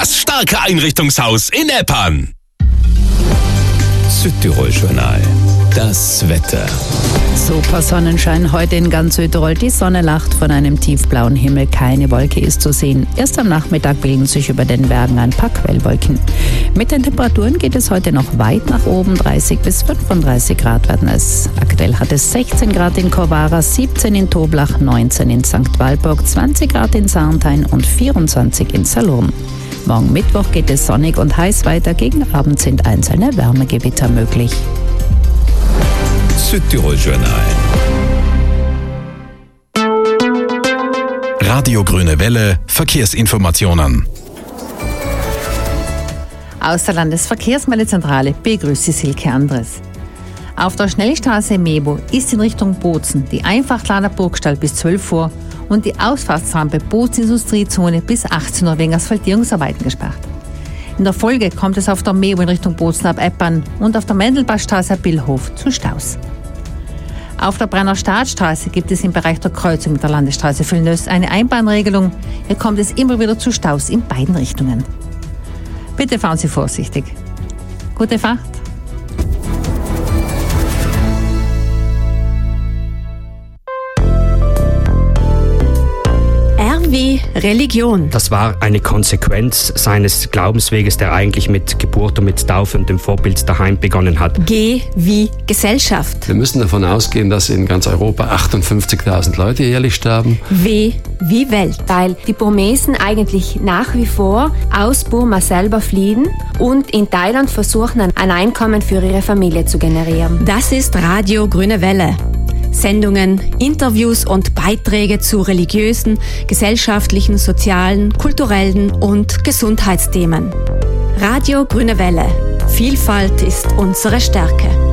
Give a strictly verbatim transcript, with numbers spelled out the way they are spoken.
Das starke Einrichtungshaus in Eppan. Südtirol-Journal. Das Wetter. Super Sonnenschein heute in ganz Südtirol. Die Sonne lacht von einem tiefblauen Himmel. Keine Wolke ist zu sehen. Erst am Nachmittag bilden sich über den Bergen ein paar Quellwolken. Mit den Temperaturen geht es heute noch weit nach oben. dreißig bis fünfunddreißig Grad werden es. Aktuell hat es sechzehn Grad in Chorvara, siebzehn in Toblach, neunzehn in Sankt Walburg, zwanzig Grad in Sarnthein und vierundzwanzig in Salurn. Morgen Mittwoch geht es sonnig und heiß weiter. Gegen Abend sind einzelne Wärmegewitter möglich. Südtirol-Journal. Radio Grüne Welle, Verkehrsinformationen. Aus der Landesverkehrsmeldezentrale begrüßt Sie Silke Andres. Auf der Schnellstraße Mebo ist in Richtung Bozen die Einfachtlader Burgstall bis zwölf Uhr und die Ausfahrtsrampe Bozen Industriezone bis achtzehn Uhr wegen Asphaltierungsarbeiten gesperrt. In der Folge kommt es auf der Mebo in Richtung Bozen ab Eppan und auf der Mendelbachstraße ab Billhof zu Staus. Auf der Brenner Staatsstraße gibt es im Bereich der Kreuzung mit der Landesstraße Villeneuve eine Einbahnregelung. Hier kommt es immer wieder zu Staus in beiden Richtungen. Bitte fahren Sie vorsichtig. Gute Fahrt! Wie Religion. Das war eine Konsequenz seines Glaubensweges, der eigentlich mit Geburt und mit Taufe und dem Vorbild daheim begonnen hat. G wie Gesellschaft. Wir müssen davon ausgehen, dass in ganz Europa achtundfünfzigtausend Leute jährlich sterben. W wie Welt. Weil die Burmesen eigentlich nach wie vor aus Burma selber fliehen und in Thailand versuchen, ein Einkommen für ihre Familie zu generieren. Das ist Radio Grüne Welle. Sendungen, Interviews und Beiträge zu religiösen, gesellschaftlichen, sozialen, kulturellen und Gesundheitsthemen. Radio Grüne Welle. Vielfalt ist unsere Stärke.